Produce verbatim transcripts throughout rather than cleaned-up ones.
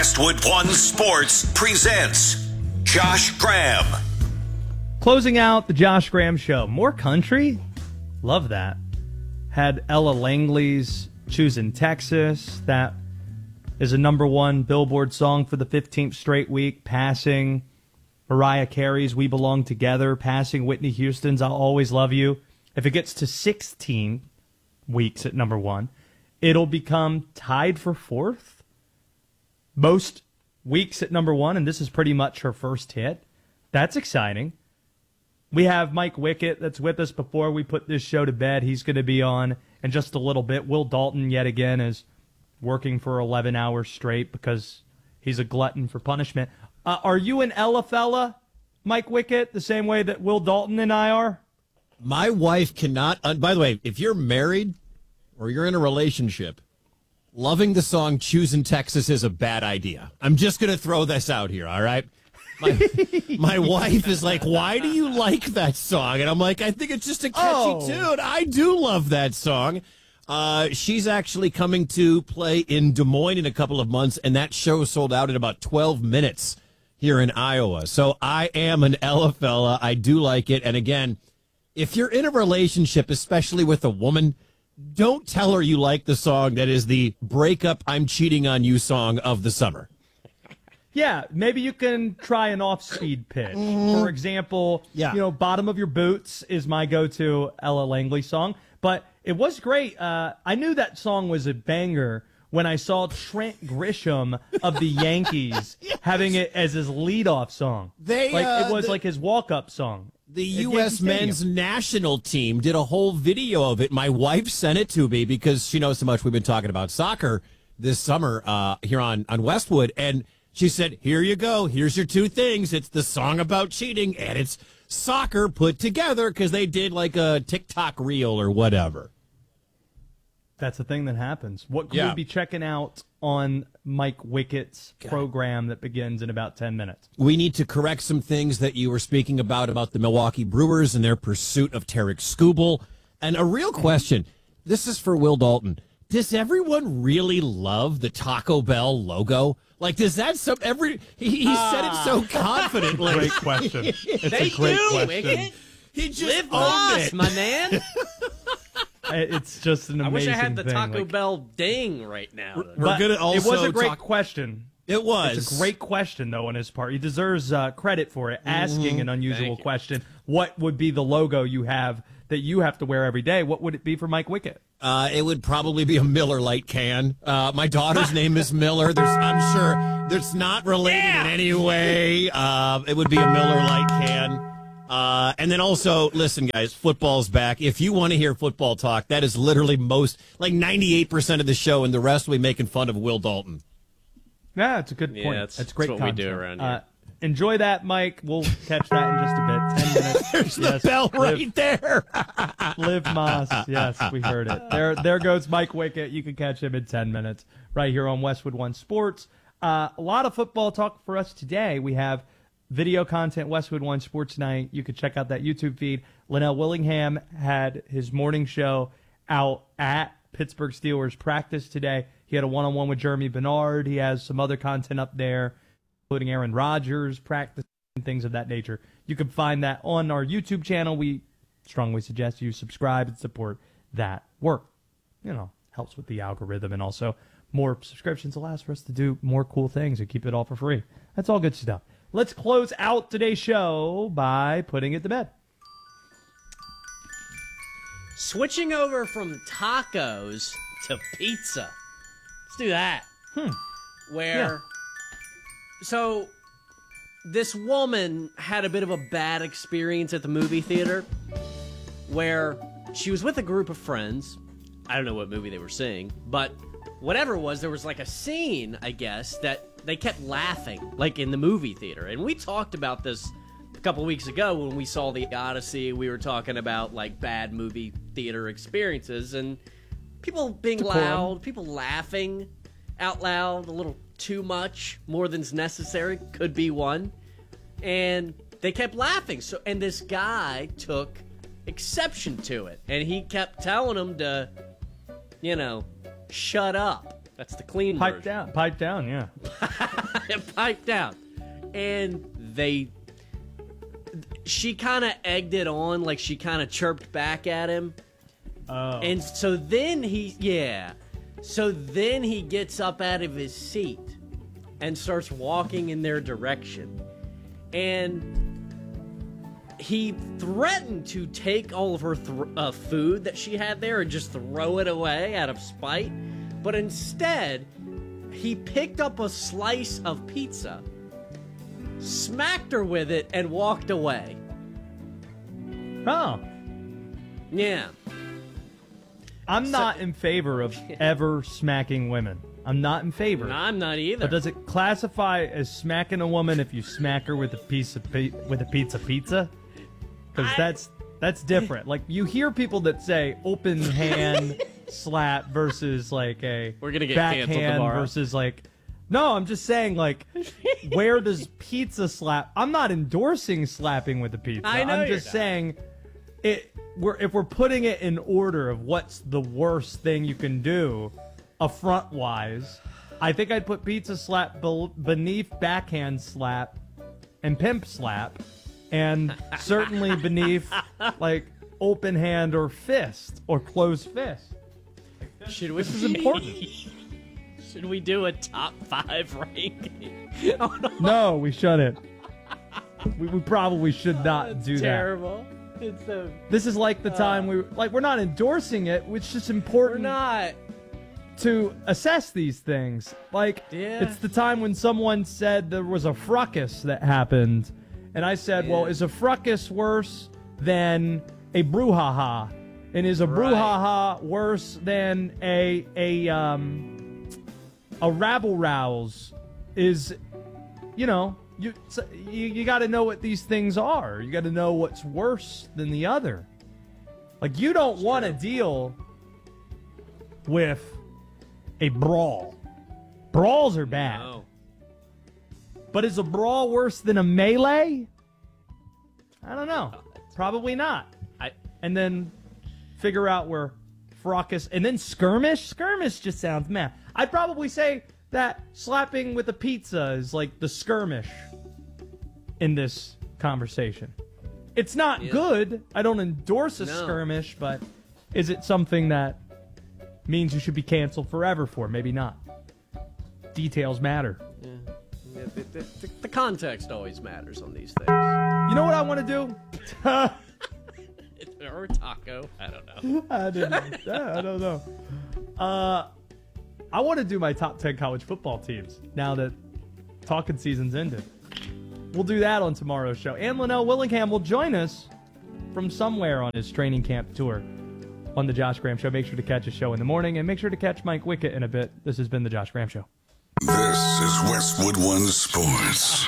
Westwood One Sports presents Josh Graham. Closing out the Josh Graham Show. More country? Love that. Had Ella Langley's Choosing Texas. That is a number one Billboard song for the fifteenth straight week, passing Mariah Carey's We Belong Together, passing Whitney Houston's I'll Always Love You. If it gets to sixteen weeks at number one, it'll become tied for fourth most weeks at number one, and this is pretty much her first hit. That's exciting. We have Mike Wickett that's with us before we put this show to bed. He's going to be on in just a little bit. Will Dalton, yet again, is working for eleven hours straight because he's a glutton for punishment. Uh, are you an Ella fella, Mike Wickett, the same way that Will Dalton and I are? My wife cannot, uh, by the way, if you're married or you're in a relationship, loving the song Choosing Texas is a bad idea. I'm just going to throw this out here, all right? My, my wife is like, why do you like that song? And I'm like, I think it's just a catchy Oh. tune. I do love that song. Uh, she's actually coming to play in Des Moines in a couple of months, and that show sold out in about twelve minutes here in Iowa. So I am an Ella fella. I do like it. And again, if you're in a relationship, especially with a woman, don't tell her you like the song that is the breakup I'm cheating on you song of the summer. Yeah, maybe you can try an off-speed pitch. For example, Yeah. you know, Bottom of Your Boots is my go-to Ella Langley song. But it was great. Uh, I knew that song was a banger when I saw Trent Grisham of the Yankees Yes. having it as his leadoff song. They, like uh, it was the- like his walk-up song. The at U S Yankee Stadium. men's national team did a whole video of it. My wife sent it to me because she knows so much we've been talking about soccer this summer uh, here on, on Westwood. And she said, here you go. Here's your two things. It's the song about cheating and it's soccer put together because they did like a TikTok reel or whatever. That's the thing that happens. What can Yeah. we be checking out on Mike Wickett's program that begins in about ten minutes? We need to correct some things that you were speaking about, about the Milwaukee Brewers and their pursuit of Tarek Skubal. And a real question, this is for Will Dalton. Does everyone really love the Taco Bell logo? Like, does that some, every, he, he said it so confidently. Great question. It's Thank a great you, question. Wicket. He just Live owned boss, it. my man. It's just an I amazing wish I had the thing. Taco like- Bell ding right now. We're But gonna also it was a great talk- question. It was. It's a great question, though, on his part. He deserves uh, credit for it, asking an unusual Thank you. question. What would be the logo you have that you have to wear every day? What would it be for Mike Wickett? Uh, it would probably be a Miller Lite can. Uh, my daughter's name is Miller. There's, I'm sure there's not related in any way. Uh, it would be a Miller Lite can. Uh, and then also, listen, guys, football's back. If you want to hear football talk, that is literally most, like ninety-eight percent of the show, and the rest will be making fun of Will Dalton. Yeah, it's a good Yeah, point. that's- That's great that's what we do content. around Uh, here. enjoy that, Mike. We'll catch that in just a bit. Ten minutes. There's Yes, the bell Liv- right there. Liv Moss. Yes, we heard it. There there goes Mike Wickett. You can catch him in ten minutes right here on Westwood One Sports. Uh, a lot of football talk for us today. We have video content, Westwood One Sports Night. You can check out that YouTube feed. Linnell Willingham had his morning show out at Pittsburgh Steelers practice today. He had a one-on-one with Jeremy Bernard. He has some other content up there, including Aaron Rodgers practice and things of that nature. You can find that on our YouTube channel. We strongly suggest you subscribe and support that work. You know, helps with the algorithm, and also more subscriptions allows for us to do more cool things and keep it all for free. That's all good stuff. Let's close out today's show by putting it to bed. Switching over from tacos to pizza. Let's do that. Hmm. Where, Yeah. so, this woman had a bit of a bad experience at the movie theater where she was with a group of friends. I don't know what movie they were seeing, but whatever it was, there was like a scene, I guess, that they kept laughing, like in the movie theater. And we talked about this a couple weeks ago when we saw The Odyssey. We were talking about like bad movie theater experiences and people being Decorum. loud, people laughing out loud a little too much, more than's necessary, could be one. And they kept laughing. So, and this guy took exception to it, and he kept telling them to, you know, shut up, That's the clean Pipe version. down. Pipe down, yeah. Pipe down. And they... She kind of egged it on, like she kind of chirped back at him. Oh. And so then he... Yeah. So then he gets up out of his seat and starts walking in their direction. And he threatened to take all of her th- uh, food that she had there and just throw it away out of spite. But instead, he picked up a slice of pizza, smacked her with it, and walked away. Oh. Yeah. I'm not in favor of ever smacking women. I'm not in favor. No, I'm not either. But does it classify as smacking a woman if you smack her with a piece of pi- with a pizza pizza? Because that's that's different. Like you hear people that say open hand slap versus like a We're gonna get canceled backhand tomorrow. versus like. No, I'm just saying like, where does pizza slap? I'm not endorsing slapping with a pizza. I know I'm you're just not. saying it. We're if we're putting it in order of what's the worst thing you can do, affront wise, I think I'd put pizza slap be- beneath backhand slap and pimp slap, and certainly beneath like open hand or fist or closed fist. Should we, This is important. Should we do a top five ranking? Oh, no. No, we shouldn't. We, we probably should not do that. Terrible. It's so... This is like the time we like we're not endorsing it. It's just We're important not. to assess these things. Like Yeah. it's the time when someone said there was a fracas that happened, and I said, Yeah. "Well, is a fracas worse than a brouhaha? And is a Right. brouhaha worse than a a um a rabble rouse? Is you know." You, so you, you got to know what these things are. You got to know what's worse than the other. Like, you don't want to deal with a brawl. Brawls are bad. No. But is a brawl worse than a melee? I don't know. Probably not. I, And then figure out where fracas... And then skirmish? Skirmish just sounds meh. I'd probably say that slapping with a pizza is like the skirmish in this conversation. It's not Yeah. good. I don't endorse a No. skirmish, but is it something that means you should be canceled forever for? Maybe not. Details matter. yeah, the, the, the, the context always matters on these things. You know what I want to do? Or a taco. I don't know. I, didn't, I don't know. Uh, I want to do my top ten college football teams now that talking season's ended. We'll do that on tomorrow's show. And Linnell Willingham will join us from somewhere on his training camp tour on the Josh Graham Show. Make sure to catch his show in the morning, and make sure to catch Mike Wickett in a bit. This has been the Josh Graham Show. This is Westwood One Sports.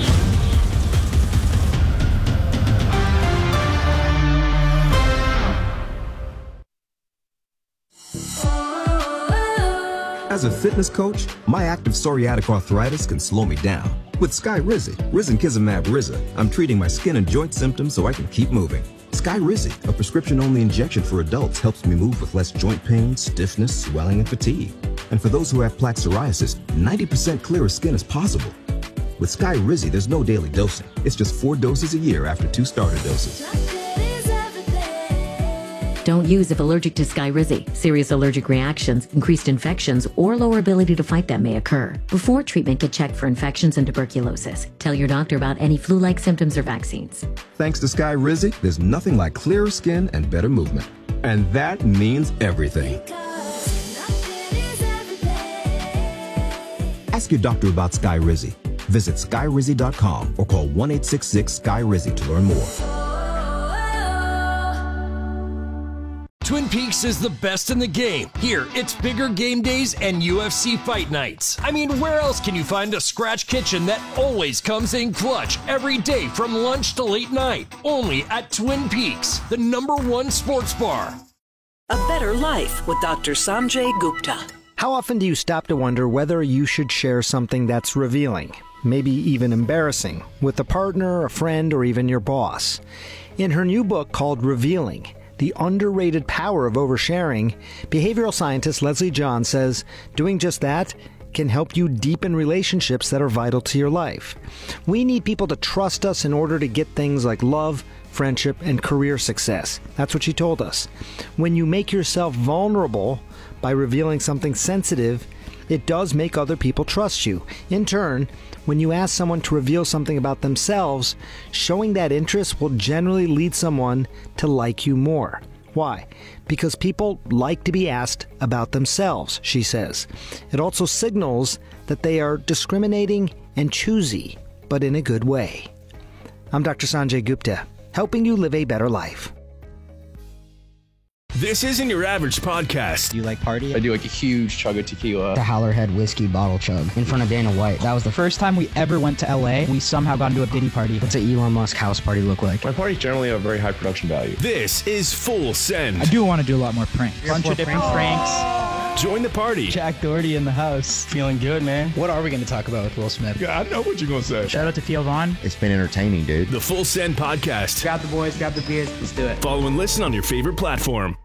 As a fitness coach, my active psoriatic arthritis can slow me down. With Skyrizi, Risankizumab Riza, I'm treating my skin and joint symptoms so I can keep moving. Skyrizi, a prescription-only injection for adults, helps me move with less joint pain, stiffness, swelling, and fatigue. And for those who have plaque psoriasis, ninety percent clearer skin is possible. With Skyrizi, there's no daily dosing. It's just four doses a year after two starter doses. Don't use if allergic to Skyrizi. Serious allergic reactions, increased infections, or lower ability to fight them may occur. Before treatment, get checked for infections and tuberculosis. Tell your doctor about any flu-like symptoms or vaccines. Thanks to Skyrizi, there's nothing like clearer skin and better movement. And that means everything. Ask your doctor about Skyrizi. Visit skyrizi dot com or call one eight six six Sky Rizzi to learn more. Twin Peaks is the best in the game. Here, it's bigger game days and U F C fight nights. I mean, where else can you find a scratch kitchen that always comes in clutch every day from lunch to late night? Only at Twin Peaks, the number one sports bar. A Better Life with Doctor Sanjay Gupta. How often do you stop to wonder whether you should share something that's revealing, maybe even embarrassing, with a partner, a friend, or even your boss? In her new book called Revealing, the underrated power of oversharing, behavioral scientist Leslie John says doing just that can help you deepen relationships that are vital to your life. We need people to trust us in order to get things like love, friendship, and career success. That's what she told us. When you make yourself vulnerable by revealing something sensitive, it does make other people trust you. In turn, when you ask someone to reveal something about themselves, showing that interest will generally lead someone to like you more. Why? Because people like to be asked about themselves, she says. It also signals that they are discriminating and choosy, but in a good way. I'm Doctor Sanjay Gupta, helping you live a better life. This isn't your average podcast. Do you like party? I do like a huge chug of tequila. The Howlerhead whiskey bottle chug in front of Dana White. That was the first time we ever went to L A. We somehow got into a Diddy party. What's an Elon Musk house party look like? My parties generally have very high production value. This is Full Send. I do want to do a lot more pranks. A bunch of different pranks. Join the party. Jack Doherty in the house. Feeling good, man. What are we going to talk about with Will Smith? Yeah, I know what you're going to say. Shout out to Theo Vaughn. It's been entertaining, dude. The Full Send podcast. Grab the boys, grab the beers. Let's do it. Follow and listen on your favorite platform.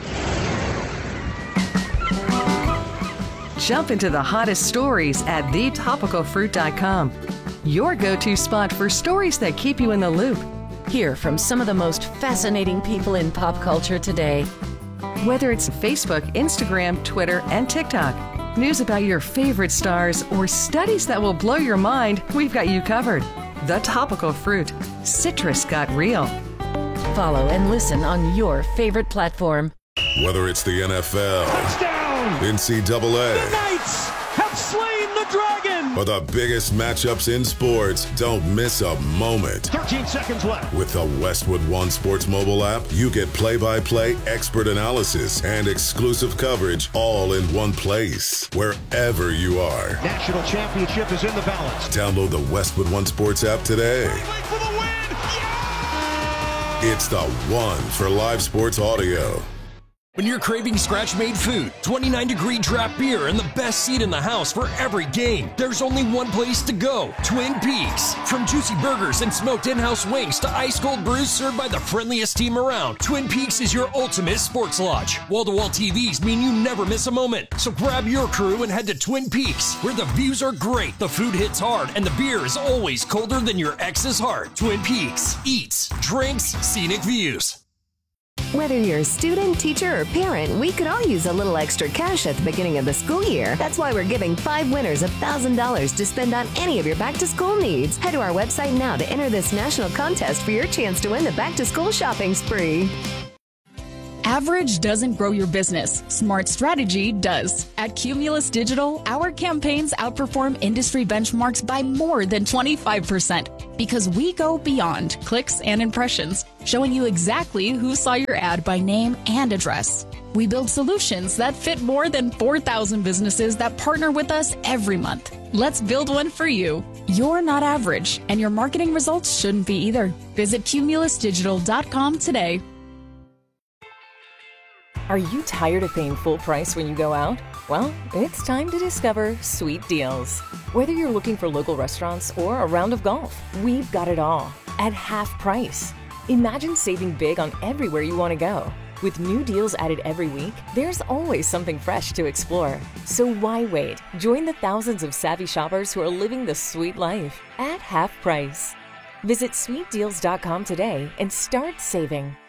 Jump into the hottest stories at the topical fruit dot com. Your go-to spot for stories that keep you in the loop. Hear from some of the most fascinating people in pop culture today. Whether it's Facebook, Instagram, Twitter, and TikTok, news about your favorite stars, or studies that will blow your mind, we've got you covered. The Topical Fruit. Citrus got real. Follow and listen on your favorite platform. Whether it's the N F L, touchdown, N C double A, the Knights have slain the dragon, or the biggest matchups in sports, don't miss a moment. thirteen seconds left. With the Westwood One Sports mobile app, you get play-by-play expert analysis and exclusive coverage all in one place, wherever you are. National championship is in the balance. Download the Westwood One Sports app today. For the win. Yeah! It's the one for live sports audio. When you're craving scratch-made food, twenty-nine degree draft beer, and the best seat in the house for every game, there's only one place to go, Twin Peaks. From juicy burgers and smoked in-house wings to ice-cold brews served by the friendliest team around, Twin Peaks is your ultimate sports lodge. Wall-to-wall T Vs mean you never miss a moment. So grab your crew and head to Twin Peaks, where the views are great, the food hits hard, and the beer is always colder than your ex's heart. Twin Peaks. Eats, drinks, scenic views. Whether you're a student, teacher, or parent, we could all use a little extra cash at the beginning of the school year. That's why we're giving five winners one thousand dollars to spend on any of your back-to-school needs. Head to our website now to enter this national contest for your chance to win the back-to-school shopping spree. Average doesn't grow your business. Smart strategy does. At Cumulus Digital, our campaigns outperform industry benchmarks by more than twenty-five percent because we go beyond clicks and impressions, showing you exactly who saw your ad by name and address. We build solutions that fit more than four thousand businesses that partner with us every month. Let's build one for you. You're not average, and your marketing results shouldn't be either. Visit cumulus digital dot com today. Are you tired of paying full price when you go out? Well, it's time to discover Sweet Deals. Whether you're looking for local restaurants or a round of golf, we've got it all at half price. Imagine saving big on everywhere you want to go. With new deals added every week, there's always something fresh to explore. So why wait? Join the thousands of savvy shoppers who are living the sweet life at half price. Visit sweet deals dot com today and start saving.